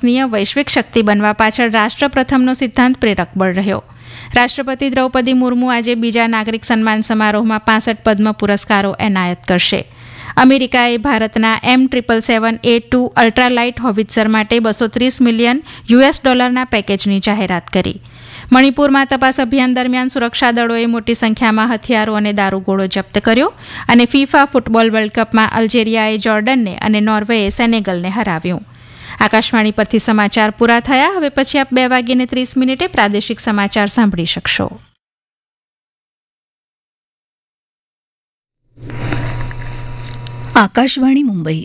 વિશ્વસનીય વૈશ્વિક શક્તિ બનવા પાછળ રાષ્ટ્રપ્રથમનો સિદ્ધાંત પ્રેરક બળ રહ્યો. રાષ્ટ્રપતિ દ્રૌપદી મુર્મુ આજે બીજા નાગરિક સન્માન સમારોહમાં 65 પદ્મ પુરસ્કારો એનાયત કરશે. અમેરિકાએ ભારતના M777A2 અલ્ટ્રાલાઇટ હોવિત્ઝર માટે $230 મિલિયન પેકેજની જાહેરાત કરી. મણિપુરમાં તપાસ અભિયાન દરમિયાન સુરક્ષા દળોએ મોટી સંખ્યામાં હથિયારો અને દારૂગોળો જપ્ત કર્યો અને ફીફા ફૂટબોલ વર્લ્ડ કપમાં અલ્જેરિયાએ જોર્ડનને અને નોર્વેએ સેનેગલને હરાવ્યું. આકાશવાણી પરથી સમાચાર પૂરા થયા. હવે પછી આપ 2:30 પ્રાદેશિક સમાચાર સાંભળી શકશો. आकाशवाणी मुंबई.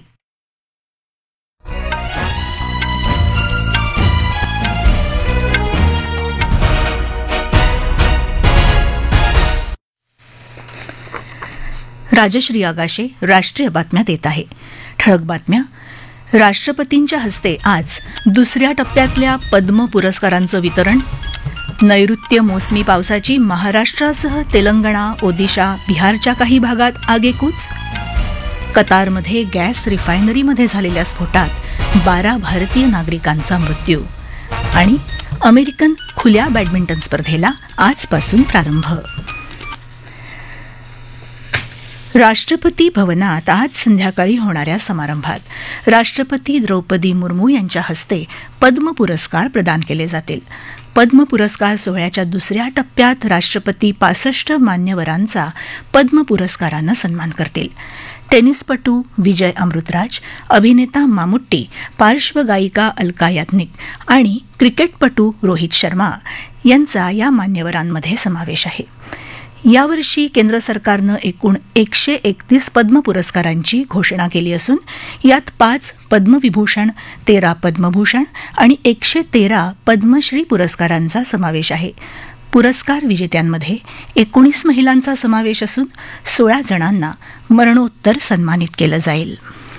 राजश्री आगाशे राष्ट्रीय बातम्या देत आहे. ठळक बातम्या. राष्ट्रपतींच्या हस्ते आज दुसऱ्या टप्प्यातल्या पद्म पुरस्कारांचं वितरण. नैऋत्य मोसमी पावसाची महाराष्ट्रासह तेलंगणा, ओदिशा, बिहारच्या काही भागात आगेकूच. कतारमध्ये गॅस रिफायनरीमध्ये झालेल्या स्फोटात 12 भारतीय नागरिकांचा मृत्यू. आणि अमेरिकन खुल्या बॅडमिंटन स्पर्धेला आजपासून प्रारंभ. राष्ट्रपती भवनात आज संध्याकाळी होणाऱ्या समारंभात राष्ट्रपती द्रौपदी मुर्मू यांच्या हस्ते पद्म पुरस्कार प्रदान केले जातील. पद्म पुरस्कार सोहळ्याच्या दुसऱ्या टप्प्यात राष्ट्रपती 65 मान्यवरांचा पद्म पुरस्कारानं सन्मान करतील. टेनिसपटू विजय अमृतराज, अभिनेता मामुट्टी, पार्श्वगायिका अलका याज्ञिक आणि क्रिकेटपटू रोहित शर्मा यांचा या मान्यवरांमध्ये समावेश आहे. यावर्षी केंद्र सरकारनं एकूण 131 पद्म पुरस्कारांची घोषणा केली असून यात 5 पद्मविभूषण, 13 पद्मभूषण आणि 113 पद्मश्री पुरस्कारांचा समावेश आहे. पुरस्कार विजेत्यांमध्ये 19 महिलांचा समावेश असून 16 जणांना मरणोत्तर सन्मानित केलं जाईल.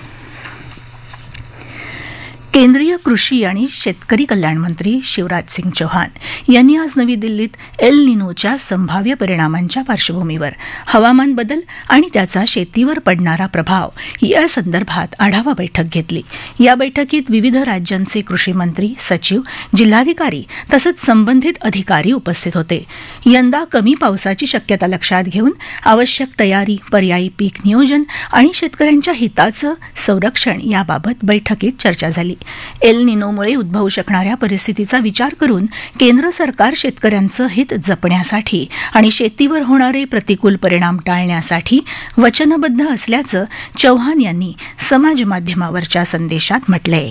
केंद्रीय कृषी आणि शेतकरी कल्याण मंत्री शिवराज सिंग चौहान यांनी आज नवी दिल्लीत एल निनोच्या संभाव्य परिणामांच्या पार्श्वभूमीवर हवामान बदल आणि त्याचा शेतीवर पडणारा प्रभाव या संदर्भात आढावा बैठक घेतली. या बैठकीत विविध राज्यांचे कृषी मंत्री, सचिव, जिल्हाधिकारी तसंच संबंधित अधिकारी उपस्थित होते. यंदा कमी पावसाची शक्यता लक्षात घेऊन आवश्यक तयारी, पर्यायी पीक नियोजन आणि शेतकऱ्यांच्या हिताचं संरक्षण याबाबत बैठकीत चर्चा झाली. एल निनोमुळे उद्भवू शकणाऱ्या परिस्थितीचा विचार करून केंद्र सरकार शेतकऱ्यांचं हित जपण्यासाठी आणि शेतीवर होणारे प्रतिकूल परिणाम टाळण्यासाठी वचनबद्ध असल्याचं चौहान यांनी समाजमाध्यमावरच्या संदेशात म्हटलंय.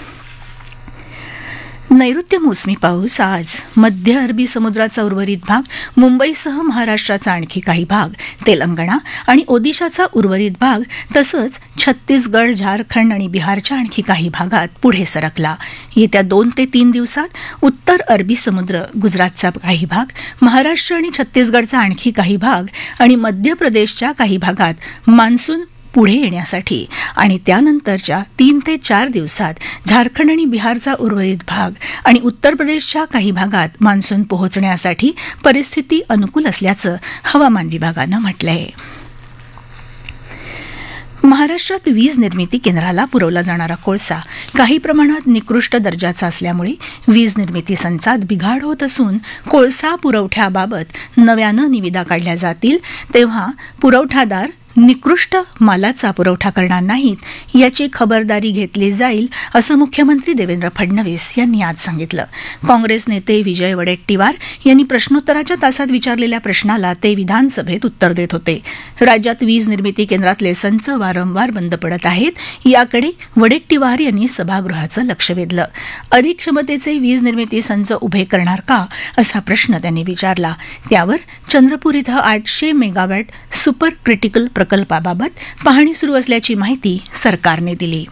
नैऋत्य मोसमी पाऊस आज मध्य अरबी समुद्राचा उर्वरित भाग, मुंबईसह महाराष्ट्राचा आणखी काही भाग, तेलंगणा आणि ओदिशाचा उर्वरित भाग तसंच छत्तीसगड, झारखंड आणि बिहारच्या आणखी काही भागात पुढे सरकला. येत्या 2 ते 3 दिवसात उत्तर अरबी समुद्र, गुजरातचा काही भाग, महाराष्ट्र आणि छत्तीसगडचा आणखी काही भाग आणि मध्य प्रदेशच्या काही भागात मान्सून पुढे येण्यासाठी आणि त्यानंतरच्या 3 ते 4 दिवसात झारखंड आणि बिहारचा उर्वरित भाग आणि उत्तर प्रदेशच्या काही भागात मान्सून पोहोचण्यासाठी परिस्थिती अनुकूल असल्याचं हवामान विभागानं म्हटलंय. महाराष्ट्रात वीज निर्मिती केंद्राला पुरवला जाणारा कोळसा काही प्रमाणात निकृष्ट दर्जाचा असल्यामुळे वीज निर्मिती संचात बिघाड होत असून कोळसा पुरवठ्याबाबत नव्यानं निविदा काढल्या जातील तेव्हा पुरवठादार निकृष्ट मालाचा पुरवठा करणार नाहीत याची खबरदारी घेतली जाईल असं मुख्यमंत्री देवेंद्र फडणवीस यांनी आज सांगितलं. काँग्रेस नेते विजय वडेट्टीवार यांनी प्रश्नोत्तराच्या तासात विचारलेल्या प्रश्नाला ते विधानसभेत उत्तर देत होते. राज्यात वीज निर्मिती केंद्रातले संच वारंवार बंद पडत आहेत याकडे वडेट्टीवार यांनी सभागृहाचं लक्ष वेधलं. अधिक क्षमतेचे वीज निर्मिती संच उभे करणार का असा प्रश्न त्यांनी विचारला. त्यावर चंद्रपूर इथं 800 मेगावॅट सुपर क्रिटिकल प्रकल्पाबाबत पाहणी सुरू असल्याची माहिती सरकारने दिली.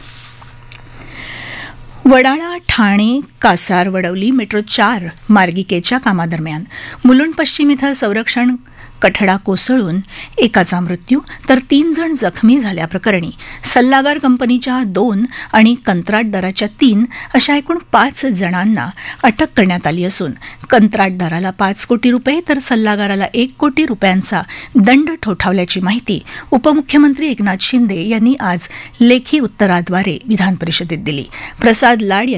वडाळा, ठाणे, कासार, वडवली मेट्रो 4 मार्गिकेच्या कामादरम्यान मुलुंड पश्चिम इथं संरक्षण कठडा कोसळून एकाचा मृत्यू तर 3 जण जखमी झाल्याप्रकरणी सल्लागार कंपनीच्या 2 आणि कंत्राटदाराच्या 3 अशा एकूण 5 जणांना अटक करण्यात आली असून कंत्राटदाराला 5 कोटी रुपये तर सल्लागाराला 1 कोटी रुपयांचा दंड ठोठावल्याची माहिती उपमुख्यमंत्री एकनाथ शिंदे यांनी आज लेखी उत्तराद्वारे विधानपरिषदेत दिली. प्रसाद लाड